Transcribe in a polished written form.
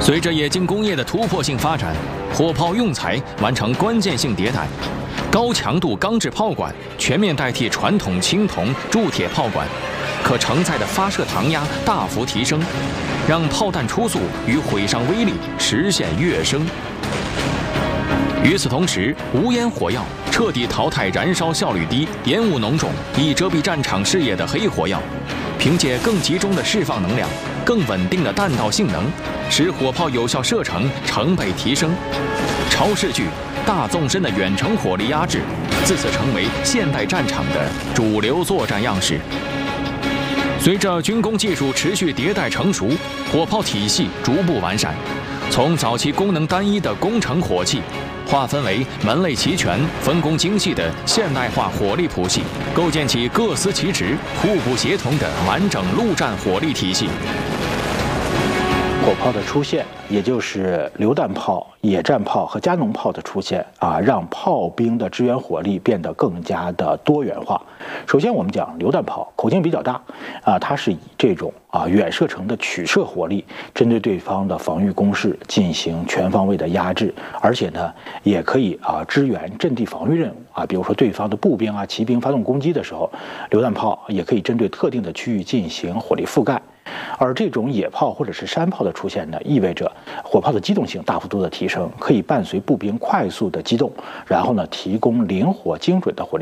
随着冶金工业的突破性发展，火炮用材完成关键性迭代，高强度钢制炮管全面代替传统青铜铸铁炮管，可承载的发射膛压大幅提升，让炮弹初速与毁伤威力实现跃升。与此同时，无烟火药彻底淘汰燃烧效率低、烟雾浓重、易遮蔽战场视野的黑火药，凭借更集中的释放能量、更稳定的弹道性能，使火炮有效射程成倍提升。超视距、大纵深的远程火力压制，自此成为现代战场的主流作战样式。随着军工技术持续迭代成熟，火炮体系逐步完善，从早期功能单一的工程火器，划分为门类齐全、分工精细的现代化火力谱系，构建起各司其职、互不协同的完整陆战火力体系。 火炮的出现，也就是榴弹炮、野战炮和加农炮的出现让炮兵的支援火力变得更加的多元化。首先，我们讲榴弹炮，口径比较大它是以这种远射程的取射火力，针对对方的防御工事进行全方位的压制，而且呢，也可以支援阵地防御任务比如说对方的步兵骑兵发动攻击的时候，榴弹炮也可以针对特定的区域进行火力覆盖。而这种野炮或者是山炮的出现呢，意味着火炮的机动性大幅度的提升，可以伴随步兵快速的机动，然后呢，提供灵活精准的火力